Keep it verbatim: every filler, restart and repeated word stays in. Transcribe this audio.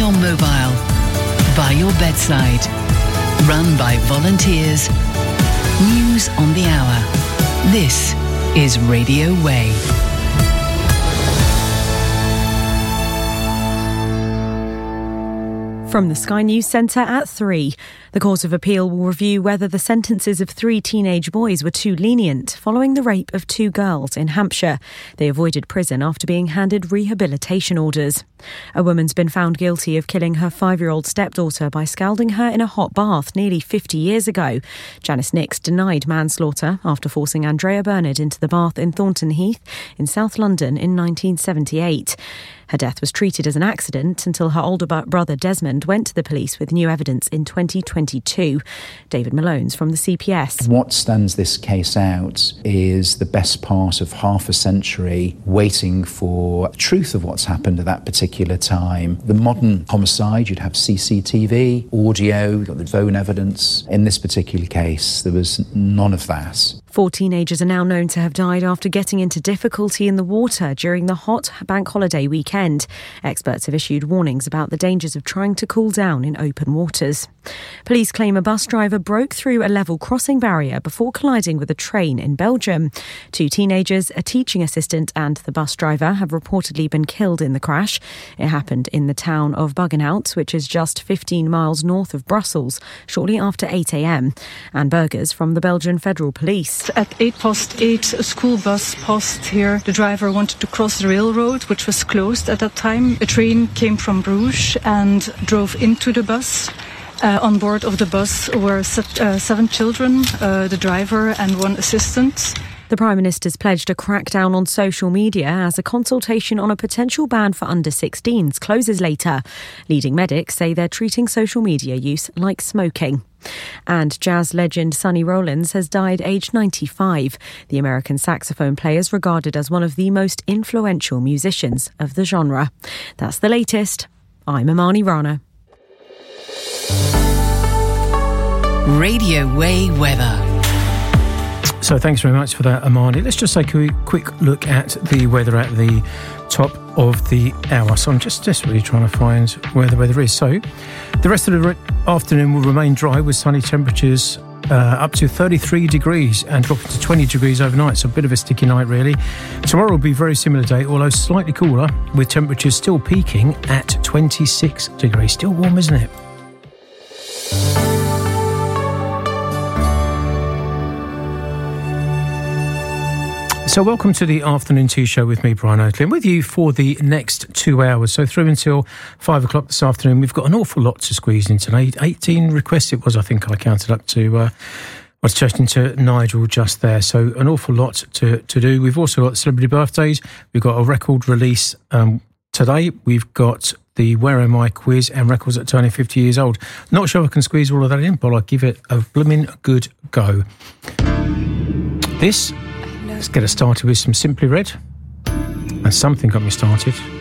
your mobile, by your bedside, run by volunteers. News on the hour. This is Radio Way. From the Sky News Centre at three. The Court of Appeal will review whether the sentences of three teenage boys were too lenient following the rape of two girls in Hampshire. They avoided prison after being handed rehabilitation orders. A woman's been found guilty of killing her five-year-old stepdaughter by scalding her in a hot bath nearly fifty years ago. Janice Nix denied manslaughter after forcing Andrea Bernard into the bath in Thornton Heath in South London in nineteen seventy-eight. Her death was treated as an accident until her older brother Desmond went to the police with new evidence in twenty twenty-two. David Malone's from the C P S. What stands this case out is the best part of half a century waiting for truth of what's happened at that particular time. The modern homicide, you'd have C C T V, audio, you've got the phone evidence. In this particular case, there was none of that. Four teenagers are now known to have died after getting into difficulty in the water during the hot bank holiday weekend. Experts have issued warnings about the dangers of trying to cool down in open waters. Police claim a bus driver broke through a level crossing barrier before colliding with a train in Belgium. Two teenagers, a teaching assistant and the bus driver have reportedly been killed in the crash. It happened in the town of Buggenhout, which is just fifteen miles north of Brussels, shortly after eight a.m. Anne Burgers from the Belgian Federal Police. At eight past eight, a school bus passed here. The driver wanted to cross the railroad, which was closed at that time. A train came from Bruges and drove into the bus. Uh, on board of the bus were se- uh, seven children, uh, the driver and one assistant. The Prime Minister's pledged a crackdown on social media as a consultation on a potential ban for under sixteens closes later. Leading medics say they're treating social media use like smoking. And jazz legend Sonny Rollins has died aged ninety-five. The American saxophone player is regarded as one of the most influential musicians of the genre. That's the latest. I'm Amani Rana. Radio Way weather. So thanks very much for that, Amani. Let's just take a quick look at the weather at the top of the hour. So I'm just desperately trying to find where the weather is. So the rest of the re- afternoon will remain dry with sunny temperatures uh, up to thirty-three degrees and dropping to twenty degrees overnight. So a bit of a sticky night, really. Tomorrow will be a very similar day, although slightly cooler, with temperatures still peaking at twenty-six degrees. Still warm, isn't it? So welcome to the Afternoon Tea Show with me, Brian Oakley. I'm with you for the next two hours. So through until five o'clock this afternoon, we've got an awful lot to squeeze in today. eighteen requests it was, I think I counted up to, uh, I was chatting to Nigel just there. So an awful lot to, to do. We've also got celebrity birthdays. We've got a record release um, today. We've got the Where Am I quiz and records that turning fifty years old. Not sure I can squeeze all of that in, but I'll give it a blooming good go. This... Let's get us started with some Simply Red. And something got me started.